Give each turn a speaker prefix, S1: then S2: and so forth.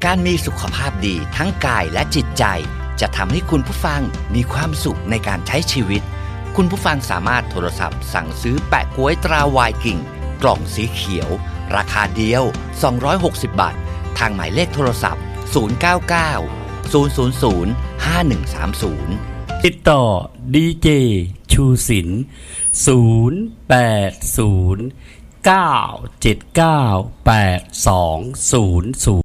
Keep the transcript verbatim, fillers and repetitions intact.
S1: การมีสุขภาพดีทั้งกายและจิตใจจะทำให้คุณผู้ฟังมีความสุขในการใช้ชีวิตคุณผู้ฟังสามารถโทรศัพท์สั่งซื้อแปะก๊วยตราวายกิ่งกล่องสีเขียวราคาเดียวสองร้อยหกสิบบาททางหมายเลขโทรศัพท์ศูนย์ เก้า เก้า ศูนย์ ศูนย์ ศูนย์ ห้า หนึ่ง สาม ศูนย์
S2: ติดต่อดีเจชูศิลป์ศูนย์ แปด ศูนย์ เก้า เจ็ด เก้า แปด สอง ศูนย์ ศูนย์